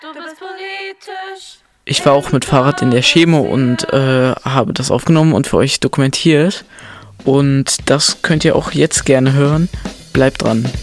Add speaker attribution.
Speaker 1: Du bist politisch.
Speaker 2: Ich war auch mit Fahrrad in der Chemo und habe das aufgenommen und für euch dokumentiert. Und das könnt ihr auch jetzt gerne hören. Bleibt dran.